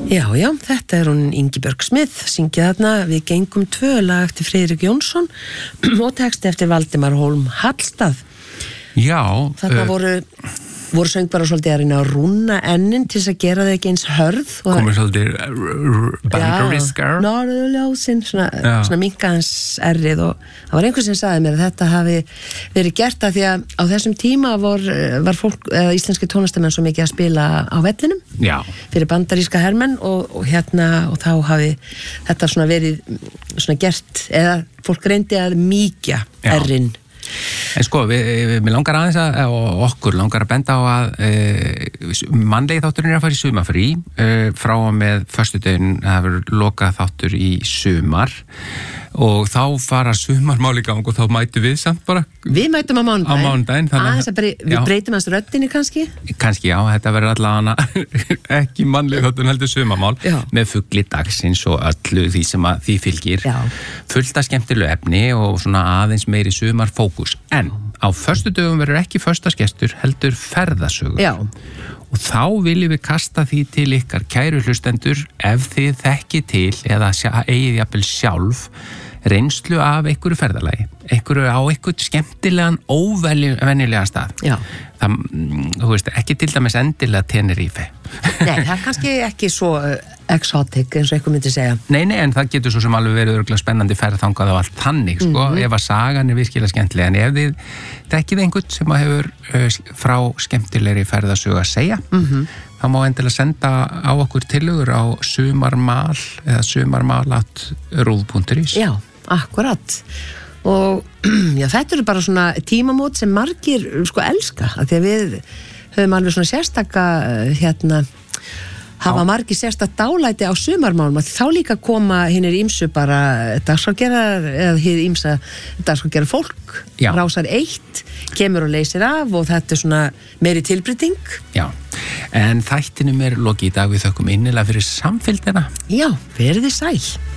Já, þetta hún Ingibjörg Smith, syngið þarna Við gengum 2 lag eftir Friðrik Jónsson og texti eftir Valdimar Hólm Hallstað. Já. Þarna voru söngvarar svolítið að reyna að rúna ennin til þess að gera þau ekki eins hörð. Komur svolítið bandariskar. Norðurljósin, svona minkaðans errið og það var einhver sem sagði mér að þetta hafi verið gert að því að á þessum tíma var fólk, íslenski tónlistamenn svo mikið að spila á vellinum. Já. Fyrir bandaríska hermenn og þá hafi þetta svona verið svona gert eða fólk reyndi að mýkja errin. En sko, mér langar aðeins og okkur langar að benda á að mannlegi þátturinn að fara í sumarfrí frá og með föstudaginn, það verður lokað þáttur í sumar og þá fara sumarmál í gang og þá mætum við samt bara. Við mætum á mánudaginn. Við breytum hans röddinni kannski? Kannski, já, þetta verður allavega ekki mannlegi þátturinn heldur sumarmál með fugli dagsins og öllu því sem að því fylgir. Já. Fullt af skemmtilegu efni og svona aðeins meiri sumarfókus. En á föstudögum verður ekki föstagestur heldur ferðasögur. Já. Og þá viljum við kasta því til ykkar kæru hlustendur ef þið þekki til eða eigið jafnvel sjálf reynslu af einhverju ferðalagi, einhverju á einhvern skemmtilegan, óvenjulegan stað. Já. Það, þú veist, ekki til dæmis endilega Tenerife. Nei, það er kannski ekki svo exotic eins og einhver myndi segja. Nei, en það getur svo sem alveg verið örugglega spennandi ferðþangað og allt þannig, sko, ef að sagan er virkilega skemmtilega, en ef þið þekkið einhvern sem að hefur frá skemmtilegri ferðasögu að segja, þá má endilega senda á okkur tillögur á sumarmal eða sumarmal@rúv.is. Já, akkurat. Og þetta eru bara svona tímamót sem margir sko elska, af því að við höfum alveg svona sérstaka hafa margir sérstakt dálæti á sumarmálum, þá líka koma hinnir ýmsu bara dagskrárgerðar eða hið ýmsa dagskrárgerðar fólk. Já. Rásar 1 kemur og leysir af og þetta er svona meiri tilbreyting. Já, en þættinum er lokið í dag, við þökkum innilega fyrir samfylgdina. Já, verið þið sæl.